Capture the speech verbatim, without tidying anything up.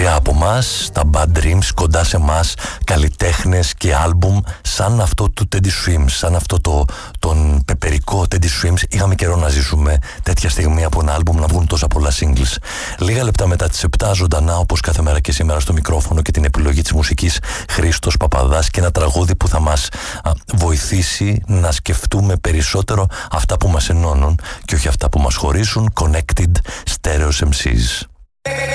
μακριά από μας, τα Bad Dreams, κοντά σε μας, καλλιτέχνες και άλμπουμ σαν αυτό του Teddy Swims, σαν αυτό το, τον πεπερικό Teddy Swims. Είχαμε καιρό να ζήσουμε τέτοια στιγμή από ένα άλμπουμ να βγουν τόσα πολλά singles. Λίγα λεπτά μετά τις επτά, ζωντανά όπως κάθε μέρα και σήμερα στο μικρόφωνο και την επιλογή της μουσικής, Χρήστος Παπαδάς, και ένα τραγούδι που θα μας α, βοηθήσει να σκεφτούμε περισσότερο αυτά που μας ενώνουν και όχι αυτά που μας χωρίζουν. Connected Stereos εμ σις.